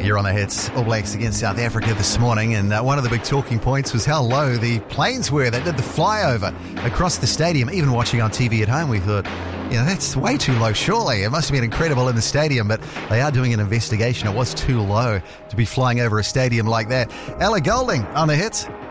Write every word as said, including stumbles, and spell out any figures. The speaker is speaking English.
Here on the Hits, All Blacks against South Africa this morning, and uh, one of the big talking points was how low the planes were that did the flyover across the stadium. Even watching on T V at home, we thought, you know, that's way too low, surely. It must have been incredible in the stadium, but they are doing an investigation. It was too low to be flying over a stadium like that. Ella Golding on the Hits.